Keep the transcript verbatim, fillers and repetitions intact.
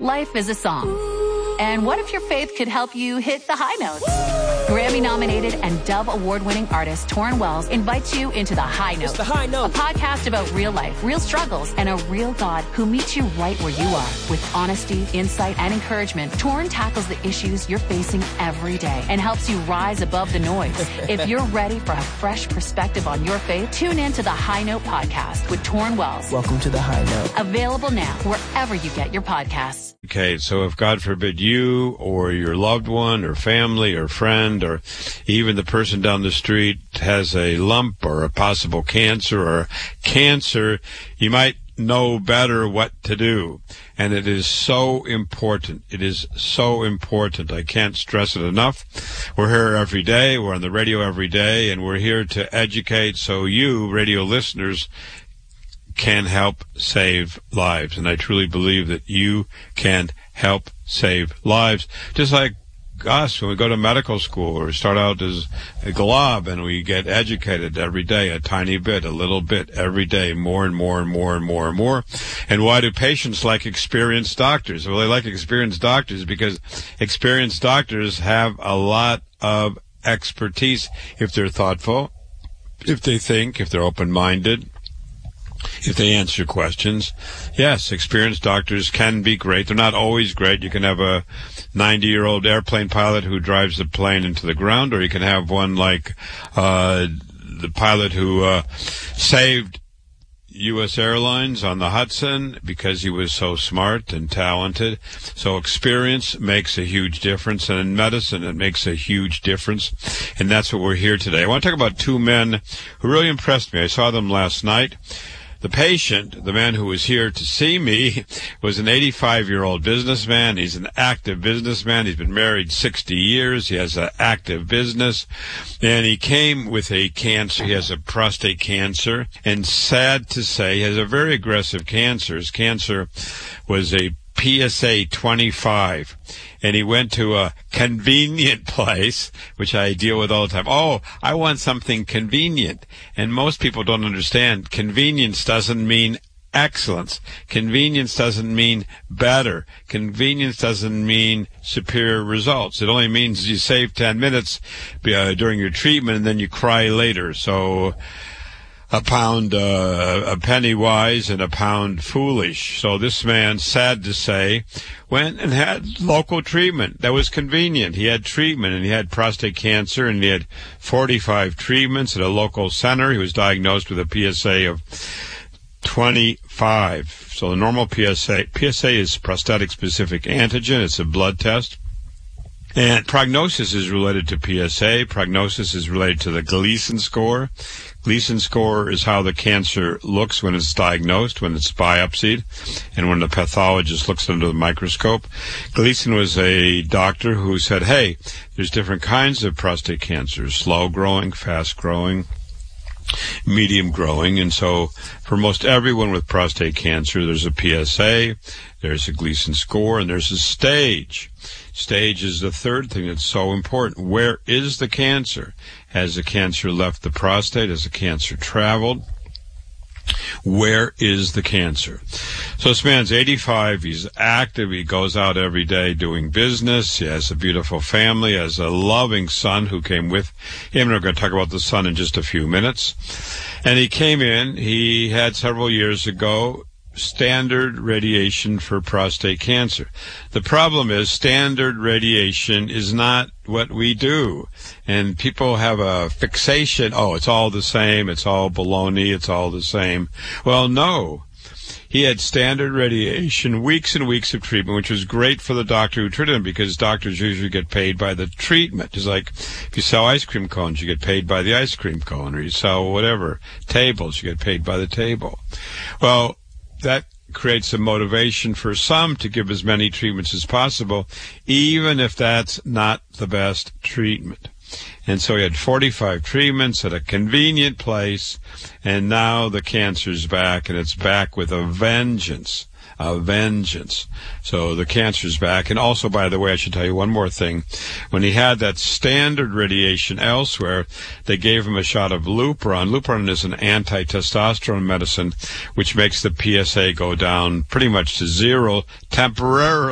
Life is a song. And what if your faith could help you hit the high notes? Grammy-nominated and Dove Award-winning artist Torrin Wells invites you into The High Note. It's The High Note. A podcast about real life, real struggles, and a real God who meets you right where you are. With honesty, insight, and encouragement, Torrin tackles the issues you're facing every day and helps you rise above the noise. If you're ready for a fresh perspective on your faith, tune in to The High Note podcast with Torrin Wells. Welcome to The High Note. Available now wherever you get your podcasts. Okay, so if God forbid you or your loved one or family or friend or even the person down the street has a lump or a possible cancer or cancer, you might know better what to do. And it is so important. It is so important. I can't stress it enough. We're here every day. We're on the radio every day, and we're here to educate so you, radio listeners, can help save lives. And I truly believe that you can help save lives. Just like us, when we go to medical school or start out as a glob and we get educated every day, a tiny bit, a little bit, every day, more and more and more and more and more. And why do patients like experienced doctors? Well, they like experienced doctors because experienced doctors have a lot of expertise if they're thoughtful, if they think, if they're open-minded, if they answer questions. Yes, experienced doctors can be great. They're not always great. You can have a ninety-year-old airplane pilot who drives the plane into the ground, or you can have one like uh the pilot who uh saved U S Airlines on the Hudson because he was so smart and talented. So experience makes a huge difference, and in medicine it makes a huge difference, and that's what we're here today. I want to talk about two men who really impressed me. I saw them last night. The patient, the man who was here to see me, was an eighty-five-year-old businessman. He's an active businessman. He's been married sixty years. He has an active business. And he came with a cancer. He has a prostate cancer. And sad to say, he has a very aggressive cancer. His cancer was a P S A twenty-five, and he went to a convenient place, which I deal with all the time. Oh, I want something convenient. And most people don't understand. Convenience doesn't mean excellence. Convenience doesn't mean better. Convenience doesn't mean superior results. It only means you save ten minutes uh, during your treatment, and then you cry later. So a pound, uh, a penny wise and a pound foolish. So this man, sad to say, went and had local treatment. That was convenient. He had treatment, and he had prostate cancer, and he had forty-five treatments at a local center. He was diagnosed with a P S A of twenty-five. So the normal P S A, P S A is prostatic specific antigen. It's a blood test. And prognosis is related to P S A. Prognosis is related to the Gleason score. Gleason score is how the cancer looks when it's diagnosed, when it's biopsied, and when the pathologist looks under the microscope. Gleason was a doctor who said, hey, there's different kinds of prostate cancer, slow growing, fast growing, medium growing. And so for most everyone with prostate cancer, there's a P S A, there's a Gleason score, and there's a stage. Stage is the third thing that's so important. Where is the cancer? Has the cancer left the prostate? Has the cancer traveled? Where is the cancer? So this man's eighty-five. He's active. He goes out every day doing business. He has a beautiful family. He has a loving son who came with him. And we're going to talk about the son in just a few minutes. And he came in. He had several years ago standard radiation for prostate cancer. The problem is standard radiation is not what we do. And people have a fixation, oh, it's all the same, it's all baloney, it's all the same. Well, no. He had standard radiation, weeks and weeks of treatment, which was great for the doctor who treated him because doctors usually get paid by the treatment. It's like if you sell ice cream cones, you get paid by the ice cream cone, or you sell whatever, tables, you get paid by the table. Well, that creates a motivation for some to give as many treatments as possible, even if that's not the best treatment. And so he had forty-five treatments at a convenient place, and now the cancer's back, and it's back with a vengeance. A vengeance. So the cancer's back. And also, by the way, I should tell you one more thing. When he had that standard radiation elsewhere, they gave him a shot of Lupron. Lupron is an anti-testosterone medicine, which makes the P S A go down pretty much to zero temporarily.